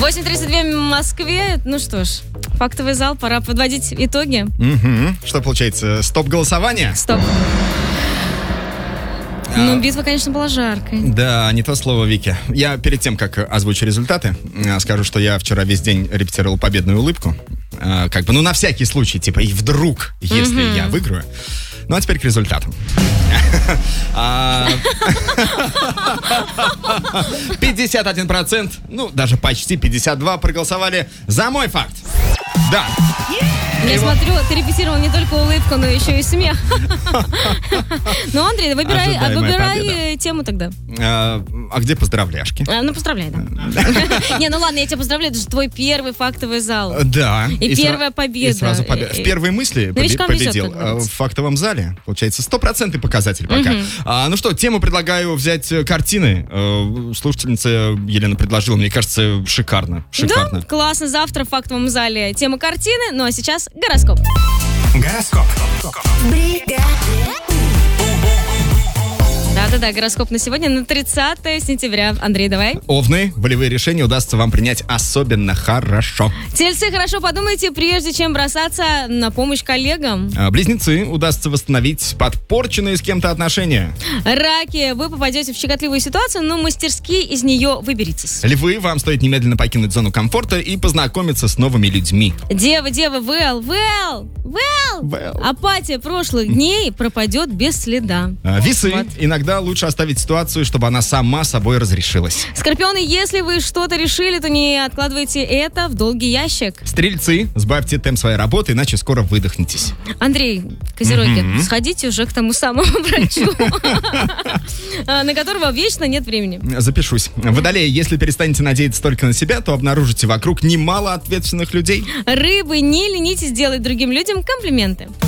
8:32 в Москве. Ну что ж, фактовый зал, пора подводить итоги. Что получается? Стоп-голосование? Стоп. Ну, битва, конечно, была жаркой. Да, не то слово, Вики. Я перед тем, как озвучу результаты, скажу, что я вчера весь день репетировал победную улыбку. На всякий случай, и вдруг, если я выиграю. Ну, а теперь к результатам. 51%, даже почти 52% проголосовали за мой факт. Да. Я смотрю, ты репетировал не только улыбку, но еще и смех. Ну, Андрей, выбирай тему тогда. А где поздравляшки? Поздравляй, да. Не, ну ладно, я тебя поздравляю, это же твой первый фактовый зал. Да. И первая победа. В первой мысли победил в фактовом зале. Получается, 100% показатель пока. Ну что, тему предлагаю взять картины. Слушательница Елена предложила, мне кажется, шикарно. Да, классно. Завтра в фактовом зале тема картины, ну а сейчас гороскоп. Гороскоп. Да, гороскоп на сегодня, на 30 сентября. Андрей, давай. Овны, волевые решения удастся вам принять особенно хорошо. Тельцы, хорошо подумайте, прежде чем бросаться на помощь коллегам. Близнецы, удастся восстановить подпорченные с кем-то отношения. Раки, вы попадете в щекотливую ситуацию, но мастерски из нее выберитесь. Львы, вам стоит немедленно покинуть зону комфорта и познакомиться с новыми людьми. Девы, апатия прошлых дней пропадет без следа. Весы, иногда лучше оставить ситуацию, чтобы она сама собой разрешилась. Скорпионы, если вы что-то решили, то не откладывайте это в долгий ящик. Стрельцы, сбавьте темп своей работы, иначе скоро выдохнетесь. Андрей, козероги, сходите уже к тому самому врачу, на которого вечно нет времени. Запишусь. Водолеи, если перестанете надеяться только на себя, то обнаружите вокруг немало ответственных людей. Рыбы, не ленитесь делать другим людям комплименты.